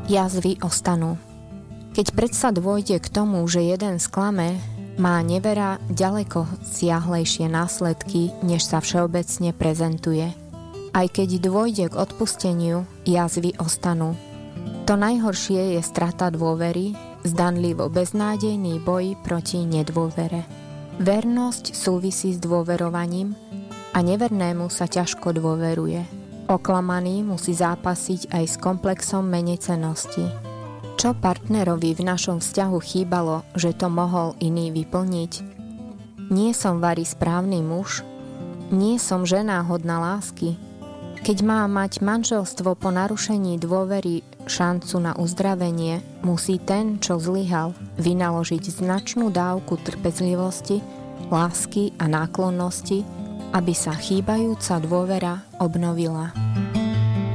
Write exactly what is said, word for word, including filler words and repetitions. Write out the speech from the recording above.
Jazvy ostanú. Keď predsa dôjde k tomu, že jeden sklame, má nevera ďaleko siahlejšie následky, než sa všeobecne prezentuje. Aj keď dôjde k odpusteniu, jazvy ostanú. To najhoršie je strata dôvery, zdanlivo beznádejný boj proti nedôvere. Vernosť súvisí s dôverovaním a nevernému sa ťažko dôveruje. Oklamaný musí zápasiť aj s komplexom menecenosti. Čo partnerovi v našom vzťahu chýbalo, že to mohol iný vyplniť? Nie som vari správny muž? Nie som žena hodná lásky? Keď má mať manželstvo po narušení dôvery šancu na uzdravenie, musí ten, čo zlyhal, vynaložiť značnú dávku trpezlivosti, lásky a náklonnosti, aby sa chýbajúca dôvera obnovila.